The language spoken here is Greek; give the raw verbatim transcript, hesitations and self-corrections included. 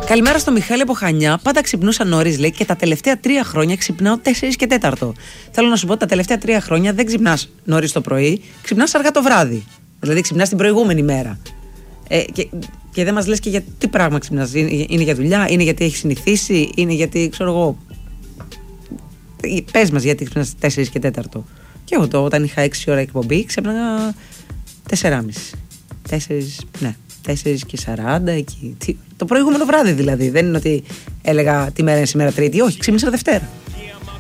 Καλημέρα στο Μιχάλη από Χανιά. Πάντα ξυπνούσα νωρίς, λέει, και τα τελευταία τρία χρόνια ξυπνάω τέσσερις και τέταρτο. Θέλω να σου πω ότι τα τελευταία τρία χρόνια δεν ξυπνάς νωρίς το πρωί, ξυπνάς αργά το βράδυ. Δηλαδή ξυπνάς την προηγούμενη μέρα. Ε, και, και δεν μας λες και για τι πράγμα ξυπνάς. Είναι, είναι για δουλειά, είναι γιατί έχεις συνηθίσει, είναι γιατί ξέρω εγώ. Πες μας γιατί ξυπνάς τέσσερις και τέταρτο. Και εγώ το, όταν είχα έξι ώρα εκπομπή ξύπναγα τέσσερα και μισή. τέσσερις, ναι. τέσσερα και σαράντα εκεί. Το προηγούμενο βράδυ δηλαδή. Δεν είναι ότι έλεγα τι μέρα είναι σήμερα Τρίτη. Όχι, ξύπνησα Δευτέρα.